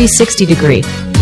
360 degree.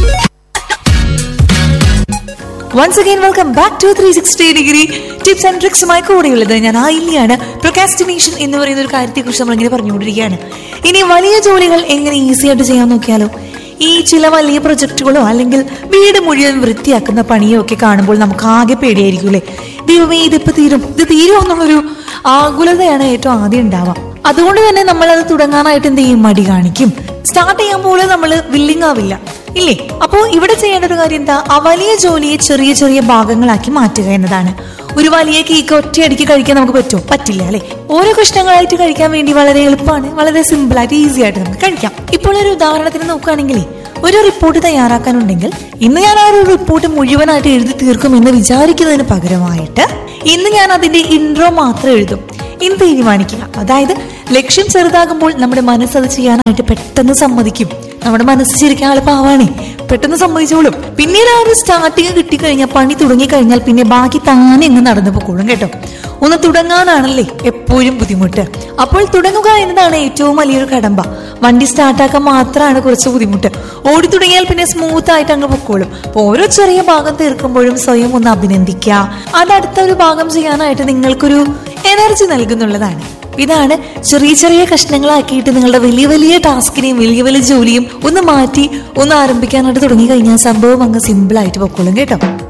Once again, welcome back to 360 degree tips and tricks. കൂടെയുള്ളത് ഞാൻ ആയില്യാണ്. Procrastination എന്ന് പറയുന്ന ഒരു കാര്യത്തെക്കുറിച്ച് നമ്മളിങ്ങനെ പറഞ്ഞുകൊണ്ടിരിക്കുകയാണ്. ഇനി വലിയ ജോലികൾ എങ്ങനെ ഈസി ആയിട്ട് ചെയ്യാൻ നോക്കിയാലോ. ഈ ചില വലിയ പ്രൊജക്ടുകളോ അല്ലെങ്കിൽ വീട് മുഴുവൻ വൃത്തിയാക്കുന്ന പണിയോ ഒക്കെ കാണുമ്പോൾ നമുക്ക് ആകെ പേടിയായിരിക്കും അല്ലേ. ദൈവമേ, ഇത് തീരുമോ എന്നുള്ളൊരു ആകുലതയാണ് ഏറ്റവും ആദ്യം ഉണ്ടാവാം. അതുകൊണ്ട് തന്നെ നമ്മളത് തുടങ്ങാനായിട്ട് എന്ത് ചെയ്യും, മടി കാണിക്കും. സ്റ്റാർട്ട് ചെയ്യാൻ പോലും നമ്മൾ വില്ലിങ് ആവില്ല, ഇല്ലേ? അപ്പോ ഇവിടെ ചെയ്യേണ്ട ഒരു കാര്യം എന്താ, ആ വലിയ ജോലിയെ ചെറിയ ചെറിയ ഭാഗങ്ങളാക്കി മാറ്റുക എന്നതാണ്. ഒരു വലിയ കേക്ക് ഒറ്റയടിക്ക് കഴിക്കാൻ നമുക്ക് പറ്റില്ല അല്ലെ. ഓരോ കഷ്ണങ്ങളായിട്ട് കഴിക്കാൻ വേണ്ടി വളരെ എളുപ്പമാണ്, വളരെ സിമ്പിൾ ആയിട്ട് ഈസി ആയിട്ട് നമുക്ക് കഴിക്കാം. ഇപ്പോൾ ഒരു ഉദാഹരണത്തിന് നോക്കുകയാണെങ്കിൽ, ഒരു റിപ്പോർട്ട് തയ്യാറാക്കാനുണ്ടെങ്കിൽ ഇന്ന് ഞാൻ ആ ഒരു റിപ്പോർട്ട് മുഴുവനായിട്ട് എഴുതി തീർക്കും എന്ന് വിചാരിക്കുന്നതിന് പകരമായിട്ട് ഇന്ന് ഞാൻ അതിന്റെ ഇൻട്രോ മാത്രം എഴുതും എന്ന് തീരുമാനിക്കുക. അതായത് ലക്ഷ്യം ചെറുതാകുമ്പോൾ നമ്മുടെ മനസ്സ് അത് ചെയ്യാനായിട്ട് പെട്ടെന്ന് സമ്മതിക്കും. നമ്മുടെ മനസ്സ് ശരിക്കും ആള് പാവാണേ, പെട്ടെന്ന് സമ്മതിച്ചോളും. പിന്നീട് ആ ഒരു സ്റ്റാർട്ടിങ് കിട്ടിക്കഴിഞ്ഞാൽ, പണി തുടങ്ങിക്കഴിഞ്ഞാൽ പിന്നെ ബാക്കി താനെ അങ്ങ് നടന്നു പോക്കോളും കേട്ടോ. ഒന്ന് തുടങ്ങാനാണല്ലേ എപ്പോഴും ബുദ്ധിമുട്ട്. അപ്പോൾ തുടങ്ങുക എന്നതാണ് ഏറ്റവും വലിയൊരു കടമ്പ. വണ്ടി സ്റ്റാർട്ടാക്കാൻ മാത്രമാണ് കുറച്ച് ബുദ്ധിമുട്ട്. ഓടി തുടങ്ങിയാൽ പിന്നെ സ്മൂത്ത് ആയിട്ട് അങ്ങ് പൊക്കോളും. ഓരോ ചെറിയ ഭാഗം തീർക്കുമ്പോഴും സ്വയം ഒന്ന് അഭിനന്ദിക്കുക. അത് അടുത്ത ഒരു ഭാഗം ചെയ്യാനായിട്ട് നിങ്ങൾക്കൊരു എനർജി നൽകുന്നുള്ളതാണ്. ഇതാണ് ചെറിയ ചെറിയ കഷ്ണങ്ങളാക്കിയിട്ട് നിങ്ങളുടെ വലിയ വലിയ ടാസ്കിനെയും വലിയ വലിയ ജോലിയും ഒന്ന് മാറ്റി ഒന്ന് ആരംഭിക്കാനായിട്ട് തുടങ്ങി കഴിഞ്ഞാൽ സംഭവം അങ്ങ് സിമ്പിൾ ആയിട്ട് പൊക്കോളും കേട്ടോ.